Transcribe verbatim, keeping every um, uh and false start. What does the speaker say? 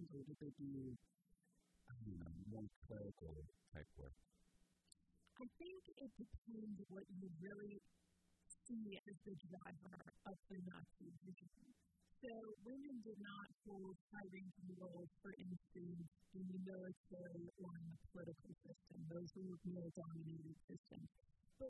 systems, or did they do, I don't know, more clerical type work? I think it depends what you really see as the driver of the Nazi vision. So women did not hold high-ranking roles, for instance, in the military or in the political system. Those were male-dominated systems.